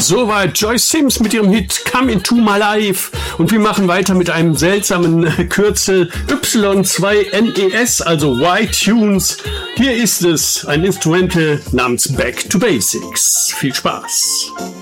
Soweit Joyce Sims mit ihrem Hit Come Into My Life. Und wir machen weiter mit einem seltsamen Kürzel Y2NES, also Y-Tunes. Hier ist es, ein Instrumental namens Back to Basics. Viel Spaß.